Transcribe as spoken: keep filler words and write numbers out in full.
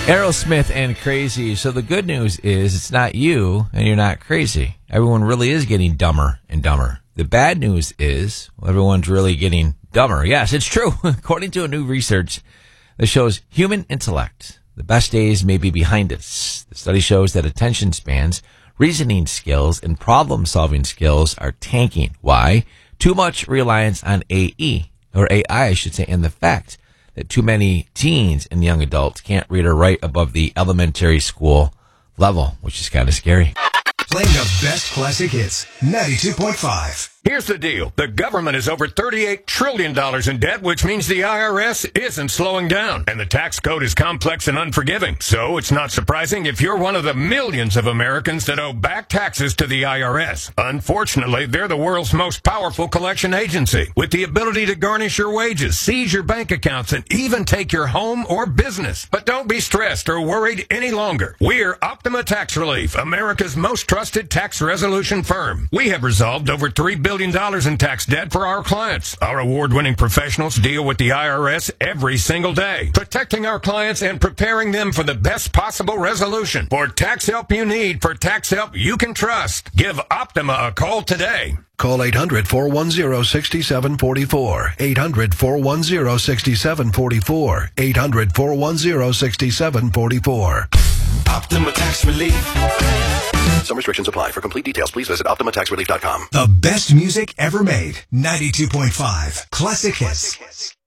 Aerosmith and Crazy. So the good news is it's not you and you're not crazy. Everyone really is getting dumber and dumber. The bad news is well, everyone's really getting dumber. Yes, it's true. According to a new research that shows human intellect, the best days may be behind us. The study shows that attention spans, reasoning skills, and problem-solving skills are tanking. Why? Too much reliance on A E, or A I, I should say, and the fact that too many teens and young adults can't read or write above the elementary school level, which is kind of scary. Playing the best classic hits, ninety-two point five. Here's the deal. The government is over thirty-eight trillion dollars in debt, which means the I R S isn't slowing down. And the tax code is complex and unforgiving. So it's not surprising if you're one of the millions of Americans that owe back taxes to the I R S. Unfortunately, they're the world's most powerful collection agency, with the ability to garnish your wages, seize your bank accounts, and even take your home or business. But don't be stressed or worried any longer. We're Optima Tax Relief, America's most trusted tax resolution firm. We have resolved over three billion dollars in tax debt for our clients. Our award-winning professionals deal with the I R S every single day, protecting our clients and preparing them for the best possible resolution. For tax help you need, for tax help you can trust, give Optima a call today. Call eight hundred, four one zero, six seven four four. eight hundred, four one zero, six seven four four. eight hundred, four one zero, six seven four four. Optima Tax Relief. Some restrictions apply. For complete details, please visit Optima Tax Relief dot com. The best music ever made. ninety-two point five. Classic Hits.